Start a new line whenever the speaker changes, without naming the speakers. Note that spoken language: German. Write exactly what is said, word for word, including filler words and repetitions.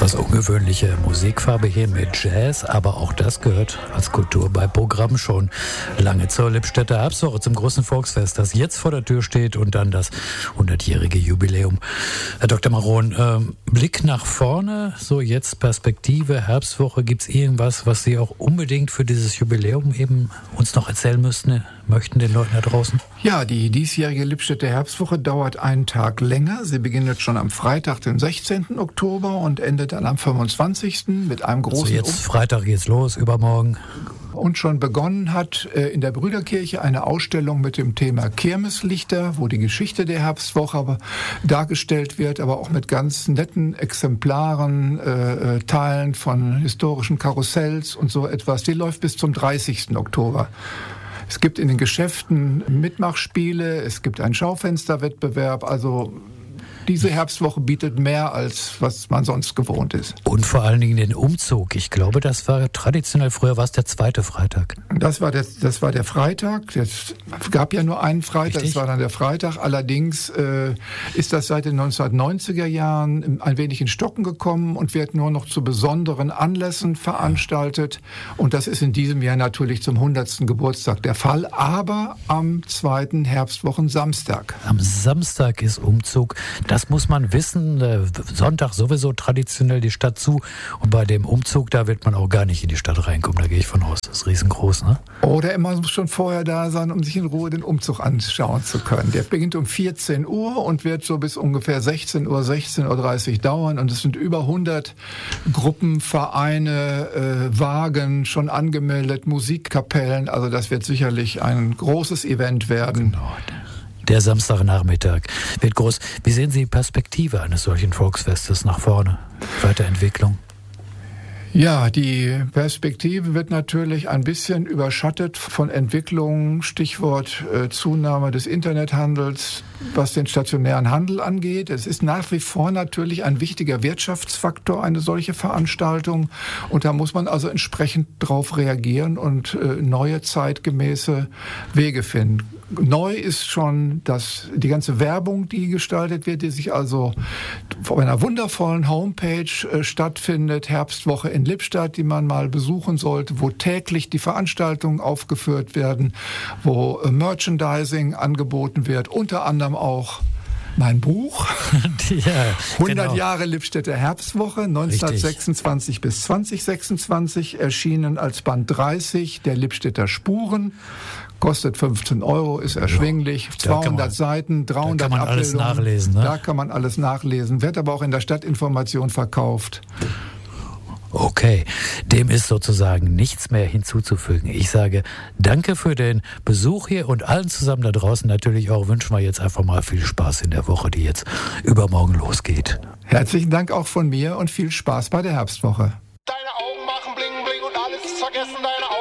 etwas ungewöhnliche Musikfarbe hier mit Jazz, aber auch das gehört als Kultur bei Programm schon lange zur Lippstädter Herbstwoche, zum großen Volksfest, das jetzt vor der Tür steht und dann das hundertjährige Jubiläum. Herr Doktor Maron, ähm, Blick nach vorne, so jetzt Perspektive, Herbstwoche, gibt es irgendwas, was Sie auch unbedingt für dieses Jubiläum eben uns noch erzählen müssten, möchten den Leuten da draußen?
Ja, die diesjährige Lippstädter Herbstwoche dauert einen Tag länger. Sie beginnt schon am Freitag, den sechzehnten Oktober und endet dann am fünfundzwanzigsten mit einem großen...
Also jetzt um- Freitag geht's los, übermorgen.
Und schon begonnen hat äh, in der Brüderkirche eine Ausstellung mit dem Thema Kirmeslichter, wo die Geschichte der Herbstwoche aber dargestellt wird, aber auch mit ganz netten Exemplaren, äh, Teilen von historischen Karussells und so etwas. Die läuft bis zum dreißigsten Oktober. Es gibt in den Geschäften Mitmachspiele, es gibt einen Schaufensterwettbewerb, also diese Herbstwoche bietet mehr, als was man sonst gewohnt ist.
Und vor allen Dingen den Umzug. Ich glaube, das war traditionell, früher war es der zweite Freitag.
Das war der, das war der Freitag. Es gab ja nur einen Freitag,
Richtig?
das war dann der Freitag. Allerdings äh, ist das seit den neunzehnhundertneunziger Jahren ein wenig in Stocken gekommen und wird nur noch zu besonderen Anlässen veranstaltet. Und das ist in diesem Jahr natürlich zum hundertsten Geburtstag der Fall, aber am zweiten Herbstwochensamstag.
Am Samstag ist Umzug. Das muss man wissen. Sonntag sowieso traditionell die Stadt zu. Und bei dem Umzug, da wird man auch gar nicht in die Stadt reinkommen. Da gehe ich von aus. Das ist riesengroß, ne?
Oder man muss schon vorher da sein, um sich in Ruhe den Umzug anschauen zu können. Der beginnt um vierzehn Uhr und wird so bis ungefähr sechzehn Uhr, sechzehn Uhr dreißig dauern. Und es sind über hundert Gruppen, Vereine, äh, Wagen schon angemeldet, Musikkapellen. Also das wird sicherlich ein großes Event werden.
Genau. Der Samstagnachmittag wird groß. Wie sehen Sie die Perspektive eines solchen Volksfestes nach vorne? Weiterentwicklung?
Ja, die Perspektive wird natürlich ein bisschen überschattet von Entwicklungen, Stichwort äh, Zunahme des Internethandels, was den stationären Handel angeht. Es ist nach wie vor natürlich ein wichtiger Wirtschaftsfaktor, eine solche Veranstaltung. Und da muss man also entsprechend drauf reagieren und äh, neue zeitgemäße Wege finden. Neu ist schon das, die ganze Werbung, die gestaltet wird, die sich also auf einer wundervollen Homepage äh, stattfindet, Herbstwoche in Lippstadt, die man mal besuchen sollte, wo täglich die Veranstaltungen aufgeführt werden, wo äh, Merchandising angeboten wird, unter anderem auch mein Buch,
ja,
hundert
genau.
Jahre Lippstädter Herbstwoche, neunzehnhundertsechsundzwanzig Richtig. Bis zwanzig sechsundzwanzig, erschienen als Band dreißig der Lippstädter Spuren. Kostet fünfzehn Euro, ist erschwinglich, ja, zweihundert man, Seiten, dreihundert
Da kann man alles nachlesen. Ne?
Da kann man alles nachlesen, wird aber auch in der Stadtinformation verkauft.
Okay, dem ist sozusagen nichts mehr hinzuzufügen. Ich sage danke für den Besuch hier und allen zusammen da draußen natürlich auch wünschen wir jetzt einfach mal viel Spaß in der Woche, die jetzt übermorgen losgeht.
Herzlichen Dank auch von mir und viel Spaß bei der Herbstwoche.